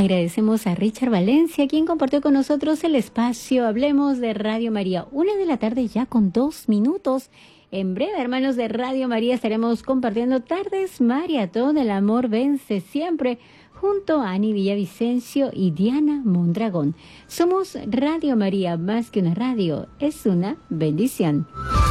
Agradecemos a Richard Valencia, quien compartió con nosotros el espacio Hablemos de Radio María. 1 de la tarde ya con 2 minutos. En breve, hermanos de Radio María, estaremos compartiendo Tardes Maratón. El amor vence siempre, junto a Ani Villavicencio y Diana Mondragón. Somos Radio María, más que una radio, es una bendición.